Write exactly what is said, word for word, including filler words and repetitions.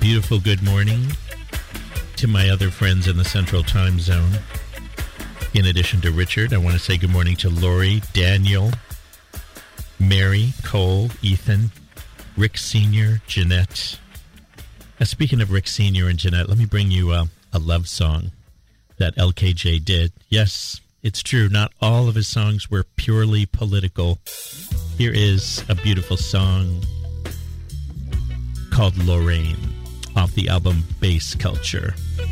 beautiful good morning to my other friends in the Central Time Zone. In addition to Richard, I want to say good morning to Lori, Daniel, Mary, Cole, Ethan, Rick Senior, Jeanette. Uh, speaking of Rick Senior and Jeanette, let me bring you uh, a love song that L K J did. Yes, it's true. Not all of his songs were purely political. Here is a beautiful song called Lorraine off the album Bass Culture.